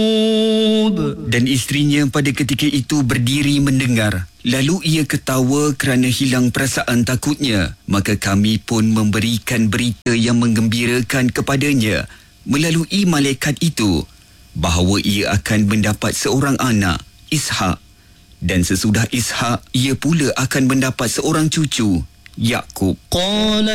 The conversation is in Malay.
Dan isterinya pada ketika itu berdiri mendengar. Lalu ia ketawa kerana hilang perasaan takutnya. Maka kami pun memberikan berita yang menggembirakan kepadanya melalui malaikat itu bahawa ia akan mendapat seorang anak, Ishak. Dan sesudah Ishak, ia pula akan mendapat seorang cucu, Yaqub.